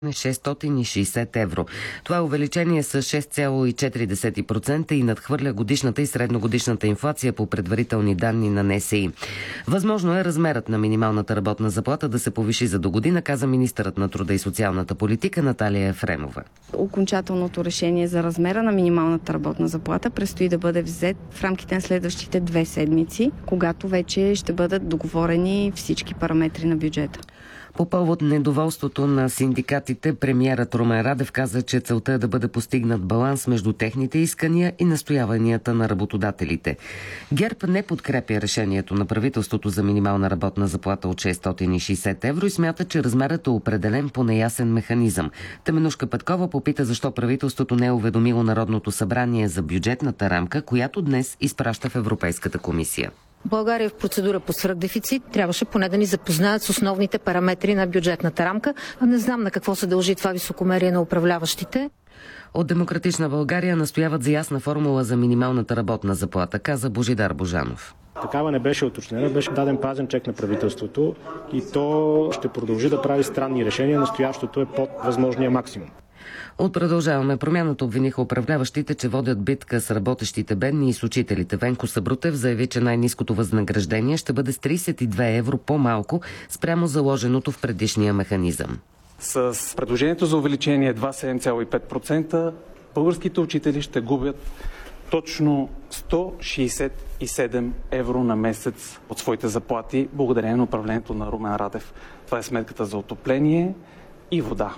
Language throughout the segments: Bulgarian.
660 евро. Това е увеличение с 6,4% и надхвърля годишната и средногодишната инфлация по предварителни данни на НСИ. Възможно е размерът на минималната работна заплата да се повиши за догодина, каза министърът на труда и социалната политика Наталия Ефремова. Окончателното решение за размера на минималната работна заплата предстои да бъде взет в рамките на следващите 2 седмици, когато вече ще бъдат договорени всички параметри на бюджета. По повод недоволството на синдикатите, премиерът Румен Радев каза, че целта е да бъде постигнат баланс между техните искания и настояванията на работодателите. ГЕРБ не подкрепя решението на правителството за минимална работна заплата от 660 евро и смята, че размерът е определен по неясен механизъм. Теменушка Петкова попита защо правителството не е уведомило Народното събрание за бюджетната рамка, която днес изпраща в Европейската комисия. България е в процедура по свръхдефицит. Трябваше поне да ни запознаят с основните параметри на бюджетната рамка. Не знам на какво се дължи това високомерие на управляващите. От Демократична България настояват за ясна формула за минималната работна заплата, каза Божидар Божанов. Такава не беше уточнена, беше даден празен чек на правителството и то ще продължи да прави странни решения. Настоящото е под възможния максимум. От Продължаваме промяната обвиниха управляващите, че водят битка с работещите бедни и с учителите. Венко Сабрутев заяви, че най-ниското възнаграждение ще бъде с 32 евро по-малко спрямо заложеното в предишния механизъм. С предложението за увеличение едва 7,5% българските учители ще губят точно 167 евро на месец от своите заплати, благодарение на управлението на Румен Радев. Това е сметката за отопление и вода.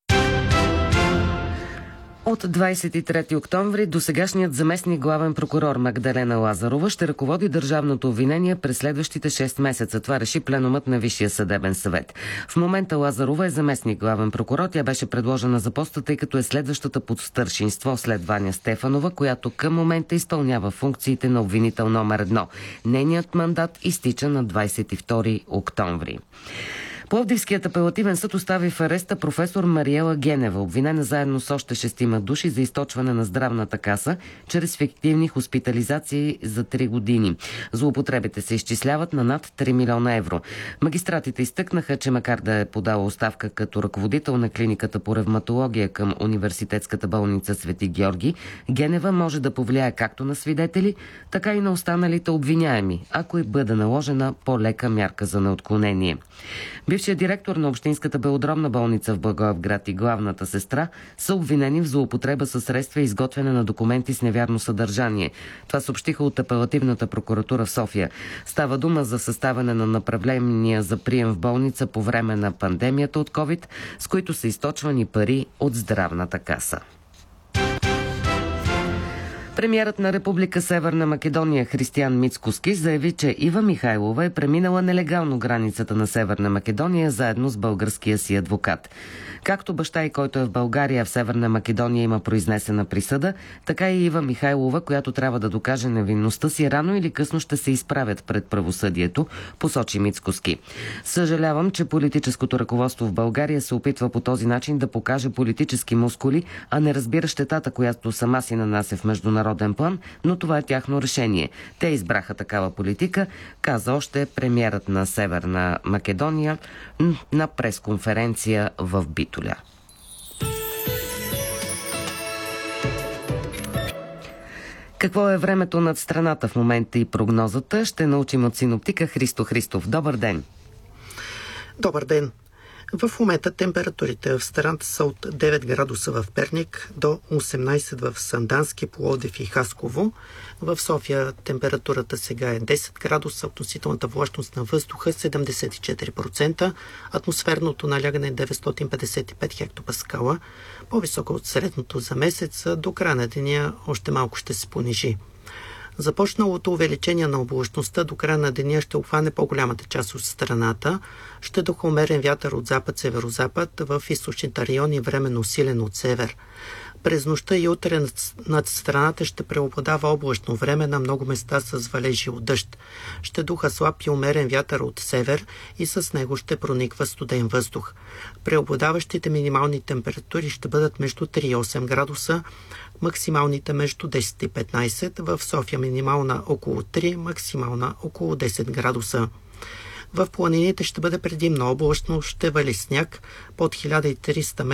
От 23 октомври досегашният заместник главен прокурор Магдалена Лазарова ще ръководи държавното обвинение през следващите 6 месеца. Това реши пленумът на Висшия съдебен съвет. В момента Лазарова е заместник главен прокурор. Тя беше предложена за поста, тъй като е следващата под старшинство след Ваня Стефанова, която към момента изпълнява функциите на обвинител номер 1. Нейният мандат изтича на 22 октомври. Пловдивският апелативен съд остави в ареста професор Мариела Генева, обвинена заедно с още 6 души за източване на здравната каса чрез фиктивни хоспитализации за 3 години. Злоупотребите се изчисляват на над 3 милиона евро. Магистратите изтъкнаха, че макар да е подала оставка като ръководител на клиниката по ревматология към Университетската болница Свети Георги, Генева може да повлияе както на свидетели, така и на останалите обвиняеми, ако й бъде наложена по-лека мярка за неотклонение. Бившият директор на Общинската белодробна болница в Благоевград и главната сестра са обвинени в злоупотреба със средства и изготвяне на документи с невярно съдържание. Това съобщиха от апелативната прокуратура в София. Става дума за съставяне на направления за прием в болница по време на пандемията от COVID, с които са източвани пари от здравната каса. Премиерът на Република Северна Македония Християн Мицкоски заяви, че Ива Михайлова е преминала нелегално границата на Северна Македония заедно с българския си адвокат. Както баща й, който е в България, в Северна Македония има произнесена присъда, така и Ива Михайлова, която трябва да докаже невинността си, рано или късно ще се изправят пред правосъдието, посочи Мицкоски. Съжалявам, че политическото ръководство в България се опитва по този начин да покаже политически мускули, а не разбира щетата, която сама си нанася в международен план, но това е тяхно решение. Те избраха такава политика, каза още премиерът на Северна Македония на пресконференция в Битоля. Какво е времето над страната в момента и прогнозата, ще научим от синоптика Христо Христов. Добър ден! Добър ден! В момента температурите в страната са от 9 градуса в Перник до 18 в Сандански, Пловдив и Хасково. В София температурата сега е 10 градуса, относителната влажност на въздуха 74%, атмосферното налягане е 955 хектопаскала, по-високо от средното за месец, до края на деня още малко ще се понижи. Започналото увеличение на облачността до края на деня ще обхване по-голямата част от страната. Ще духа умерен вятър от запад-северозапад, в източните райони временно силен от север. През нощта и утре над страната ще преобладава облачно време, на много места с валежи от дъжд. Ще духа слаб и умерен вятър от север и с него ще прониква студен въздух. Преобладаващите минимални температури ще бъдат между 3 и 8 градуса, максималните между 10 и 15, в София минимална около 3, максимална около 10 градуса. В планините ще бъде предимно облачно, ще вали сняг под 1300 метра.